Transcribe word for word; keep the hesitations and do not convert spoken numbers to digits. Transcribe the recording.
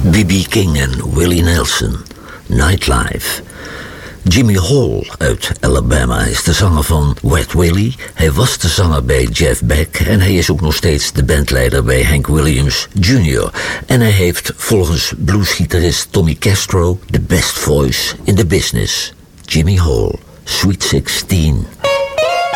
B B King en Willie Nelson, Nightlife. Jimmy Hall uit Alabama is de zanger van Wet Willie. Hij was de zanger bij Jeff Beck en hij is ook nog steeds de bandleider bij Hank Williams junior En hij heeft volgens bluesgitarist Tommy Castro de best voice in the business. Jimmy Hall, Sweet sixteen.